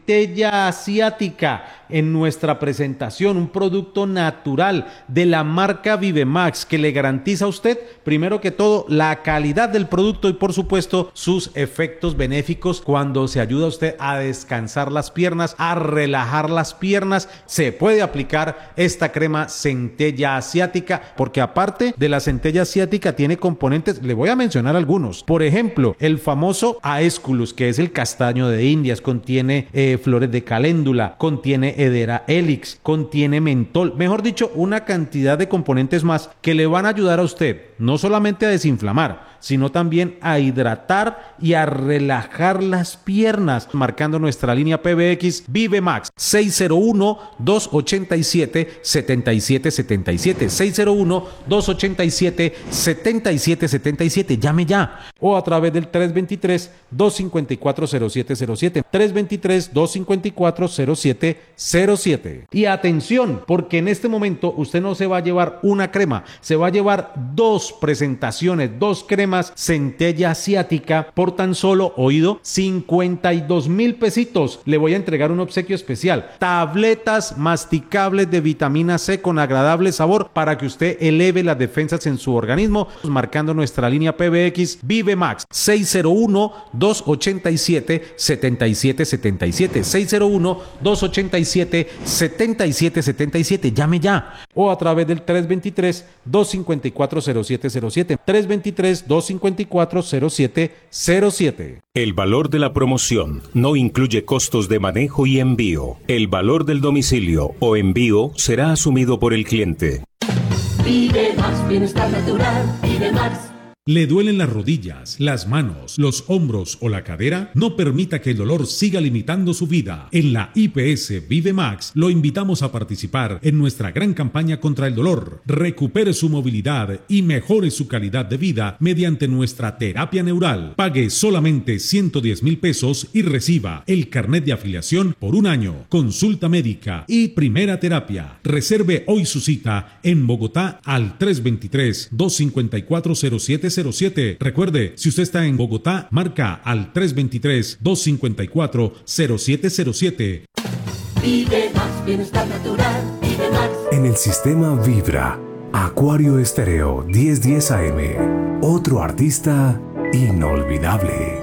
centella asiática en nuestra presentación, un producto natural de la marca Vivemax que le garantiza a usted, primero que todo, la calidad del producto y por supuesto sus efectos benéficos cuando se ayuda a usted a descansar las piernas, a relajar las piernas. Se puede aplicar esta crema centella asiática porque aparte de la centella asiática tiene componentes, le voy a mencionar algunos, por ejemplo, el famoso Aesculus, que es el castaño de Indias, contiene flores de caléndula, contiene Hedera helix, contiene mentol, mejor dicho, una cantidad de componentes más que le van a ayudar a usted no solamente a desinflamar, sino también a hidratar y a relajar las piernas, marcando nuestra línea PBX Vivemax 601-287-7777, 601-287-7777, llame ya, o a través del 323-254-0707, 323-254-0707. Y atención, porque en este momento usted no se va a llevar una crema, se va a llevar dos presentaciones, dos cremas centella asiática por tan solo, oído, 52,000 pesitos. Le voy a entregar un obsequio especial, tabletas masticables de vitamina C con agradable sabor para que usted eleve las defensas en su organismo, marcando nuestra línea PBX Vivemax 601-287-7777, 601-287-7777, llame ya, o a través del 323-254-0707, 323-254-0707. El valor de la promoción no incluye costos de manejo y envío. El valor del domicilio o envío será asumido por el cliente. Vivemax, bienestar natural, Vivemax. ¿Le duelen las rodillas, las manos, los hombros o la cadera? No permita que el dolor siga limitando su vida. En la IPS Vivemax lo invitamos a participar en nuestra gran campaña contra el dolor. Recupere su movilidad y mejore su calidad de vida mediante nuestra terapia neural. Pague solamente 110,000 pesos y reciba el carnet de afiliación por un año, consulta médica y primera terapia. Reserve hoy su cita en Bogotá al 323-254-0707. Recuerde, si usted está en Bogotá, marca al 323-254-0707. Vivemax, bienestar natural, Vivemax. En el sistema Vibra, Acuario Estéreo 1010 AM, otro artista inolvidable.